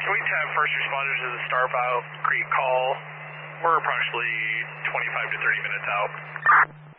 Can we have first responders to the Starville Creek call? We're approximately 25 to 30 minutes out.